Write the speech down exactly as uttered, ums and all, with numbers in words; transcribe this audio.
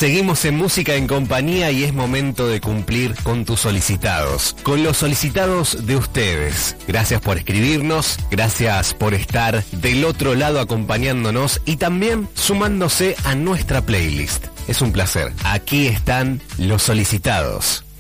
Seguimos en Música en Compañía y es momento de cumplir con tus solicitados, con los solicitados de ustedes. Gracias por escribirnos, gracias por estar del otro lado acompañándonos y también sumándose a nuestra playlist. Es un placer. Aquí están los solicitados.